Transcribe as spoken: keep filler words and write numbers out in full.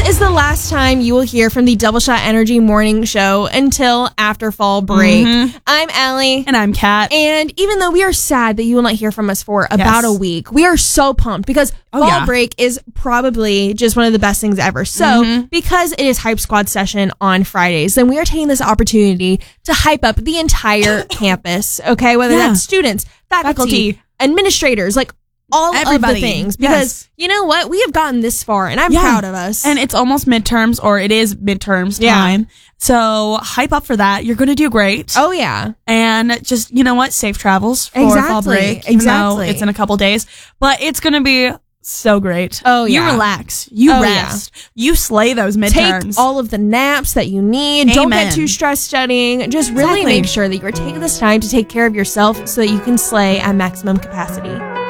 is the last time you will hear from the Double Shot Energy Morning Show until after fall break. Mm-hmm. I'm Allie. And I'm Kat. And even though we are sad that you will not hear from us for about yes. a week, we are so pumped because oh, fall yeah. break is probably just one of the best things ever. So mm-hmm. because it is Hype Squad session on Fridays, then we are taking this opportunity to hype up the entire campus, okay? Whether yeah. that's students, faculty, faculty, administrators, like all Everybody. of the things. Because yes. you know what? We have gotten this far and I'm yeah. proud of us. And it's almost midterms, or it is midterms time. Yeah. So hype up for that. You're going to do great. Oh, yeah. And just, you know what? Safe travels for exactly. fall break. Even exactly. though it's in a couple days. But it's going to be so great. Oh, yeah. You relax. You oh, rest. Yeah. You slay those midterms. Take all of the naps that you need. Amen. Don't get too stressed studying. Just really exactly. make sure that you're taking this time to take care of yourself so that you can slay at maximum capacity.